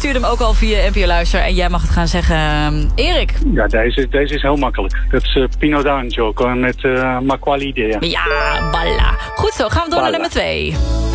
stuurde hem ook al via NPO Luister. En jij mag het gaan zeggen, Erik. Ja, deze is heel makkelijk. Dat is Pino D'Angio met Maqualidea. Ja, balla. Goed zo, gaan we door naar nummer 2.